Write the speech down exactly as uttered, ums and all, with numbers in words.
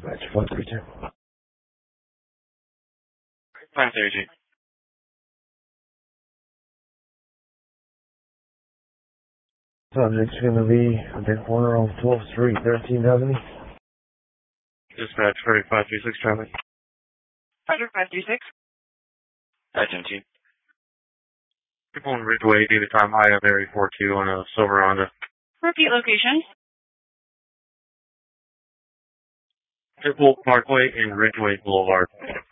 Dispatch, one three two. five thirty. Subject's going to be a big corner on twelfth Street, thirteenth Avenue. Dispatch, Frederick five three six, traffic. Frederick five three six. five seventeen. People in Ridgeway, David Time High of Area four two on a silver Honda. Repeat location. Pitbull Parkway and Ridgeway Boulevard.